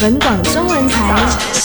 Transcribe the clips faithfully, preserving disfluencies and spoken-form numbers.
文广中文台。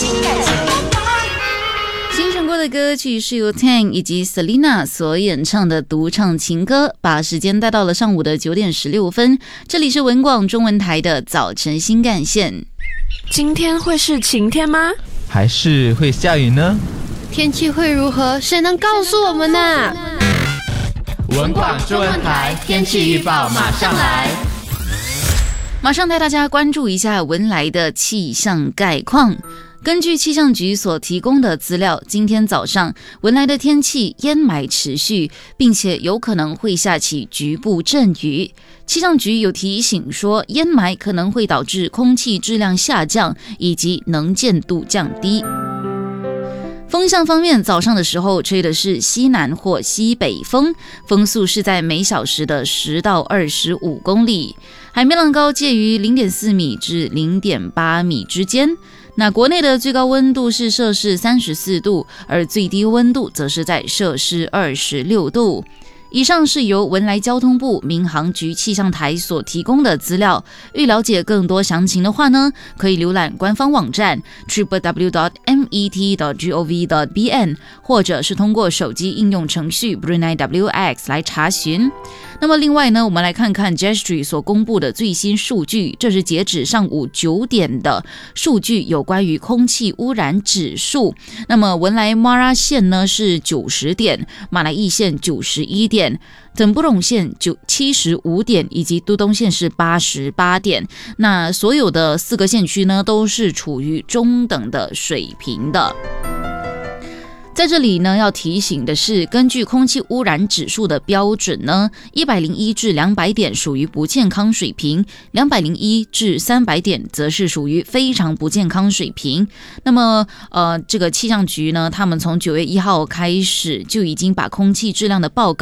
新唱过的歌曲是由 Tang 以及 Selina 所演唱的独唱情歌，把时间带到了上午的九点十六分。这里是文广中文台的早晨新干线。 今天会是晴天吗？ 还是会下雨呢？ 天气会如何？谁能告诉我们呢？ 文广中文台天气预报马上来。 马上带大家关注一下文莱的气象概况。根据气象局所提供的资料，今天早上文莱的天气烟霾持续，并且有可能会下起局部阵雨。气象局有提醒说，烟霾可能会导致空气质量下降以及能见度降低。风向方面，早上的时候吹的是西南或西北风，风速是在每小时的十到二十五公里，海面浪高介于零点四米至零点八米之间。那国内的最高温度是摄氏三十四度，而最低温度则是在摄氏二十六度。以上是由文莱交通部民航局气象台所提供的资料。欲了解更多详情的话呢，可以浏览官方网站 double-u double-u double-u dot met dot gov dot bn， 或者是通过手机应用程序 Brunei W X 来查询。那么另外呢，我们来看看 Jestry 所公布的最新数据，这是截止上午九点的数据，有关于空气污染指数。那么文莱 Mara 县呢是九十点，马来义县九十一点，等布隆县七十五点，以及都东县是八十八点。那所有的四个县区呢都是处于中等的水平的。在这里呢，要提醒的是，根据空气污染指数的标准呢，一百零一至两百点属于不健康水平，两百零一至三百点则是属于非常不健康水平。那么，呃，这个气象局呢，他们从九月一号开始就已经把空气质量的报告